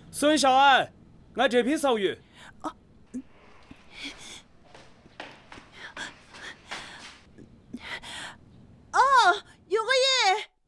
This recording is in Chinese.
孙小安，俺这批手语。 啊，